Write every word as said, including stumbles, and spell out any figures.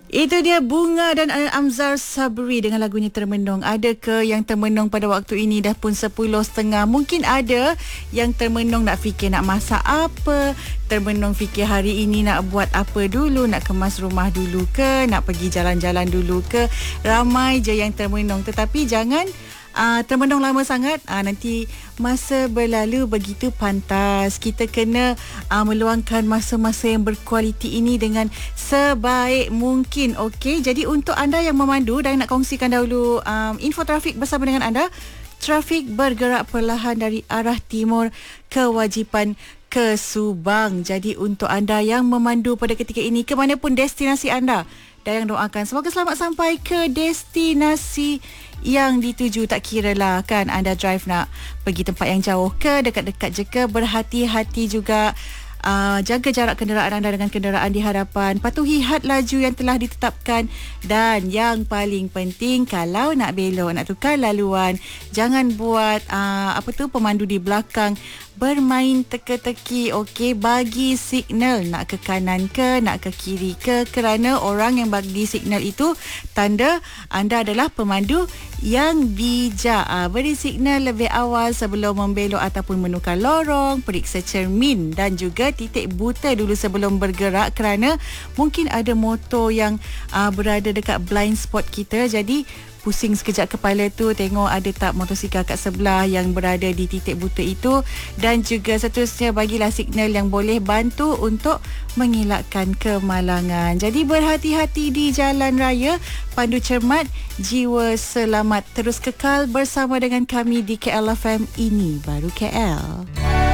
Itu dia Bunga dan Amzar Sabri dengan lagunya Termenung. Ada ke yang termenung pada waktu ini dah pun sepuluh setengah? Mungkin ada yang termenung nak fikir nak masak apa, termenung fikir hari ini nak buat apa dulu, nak kemas rumah dulu ke, nak pergi jalan-jalan dulu ke. Ramai je yang termenung. Tetapi jangan Uh, termenung lama sangat, uh, nanti masa berlalu begitu pantas. Kita kena uh, meluangkan masa-masa yang berkualiti ini dengan sebaik mungkin. Okey, jadi untuk anda yang memandu dan nak kongsikan dahulu um, info trafik bersama dengan anda. Trafik bergerak perlahan dari arah timur kewajipan ke Subang. Jadi untuk anda yang memandu pada ketika ini ke mana pun destinasi anda, dan yang doakan semoga selamat sampai ke destinasi yang dituju. Tak kira lah kan anda drive nak pergi tempat yang jauh ke, dekat-dekat je ke, berhati-hati juga. Uh, jaga jarak kenderaan anda dengan kenderaan di hadapan, patuhi had laju yang telah ditetapkan, dan yang paling penting kalau nak belok, nak tukar laluan, jangan buat uh, apa tu pemandu di belakang bermain teka-teki. Okey, bagi signal nak ke kanan ke, nak ke kiri ke, kerana orang yang bagi signal itu tanda anda adalah pemandu yang bijak. Uh, beri signal lebih awal sebelum membelok ataupun menukar lorong, periksa cermin dan juga titik buta dulu sebelum bergerak, kerana mungkin ada motor yang uh, berada dekat blind spot kita. Jadi pusing sekejap kepala tu, tengok ada tak motosikal kat sebelah yang berada di titik buta itu, dan juga seterusnya bagilah signal yang boleh bantu untuk mengelakkan kemalangan. Jadi berhati-hati di jalan raya, pandu cermat, jiwa selamat. Terus kekal bersama dengan kami di K L F M. Ini baru K L.